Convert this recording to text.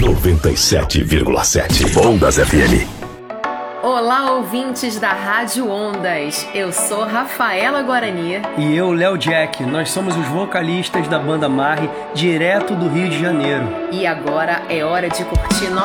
97,7 Ondas FM. Olá, ouvintes da Rádio Ondas. Eu sou Rafaela Guarani. E eu, Léo Jack. Nós somos os vocalistas da banda Marre, direto do Rio de Janeiro. E agora é hora de curtir